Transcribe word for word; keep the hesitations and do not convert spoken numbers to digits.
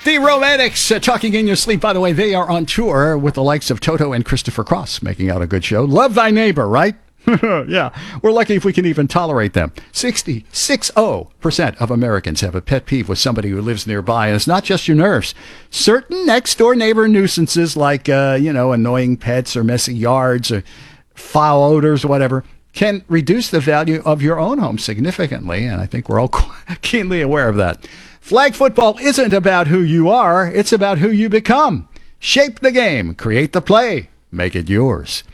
The Romantics, uh, Talking in Your Sleep. By the way, they are on tour with the likes of Toto and Christopher Cross, making out a good show. Love Thy Neighbor, right? Yeah, we're lucky if we can even tolerate them. sixty-six percent of Americans have a pet peeve with somebody who lives nearby, and it's not just your nerves. Certain next-door neighbor nuisances like, uh, you know, annoying pets or messy yards or foul odors or whatever can reduce the value of your own home significantly, and I think we're all keenly aware of that. Flag football isn't about who you are, it's about who you become. Shape the game, create the play, make it yours.